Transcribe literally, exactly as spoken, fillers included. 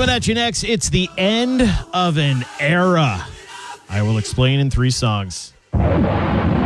Coming at you next, it's the end of an era. I will explain in three songs.